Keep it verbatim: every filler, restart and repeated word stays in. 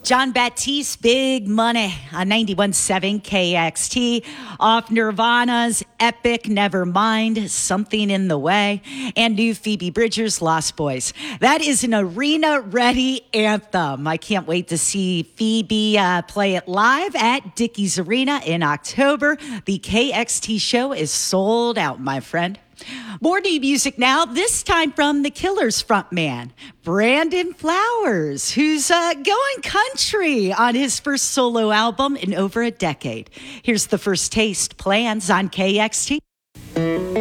John Baptiste, Big Money on ninety-one point seven K X T, off Nirvana's epic Nevermind, Something in the Way, and new Phoebe Bridgers' Lost Boys. That is an arena-ready anthem. I can't wait to see Phoebe uh, play it live at Dickies Arena in October. The K X T show is sold out, my friend. More new music now, this time from The Killers frontman, Brandon Flowers, who's uh, going country on his first solo album in over a decade. Here's the first taste, Plans on K X T.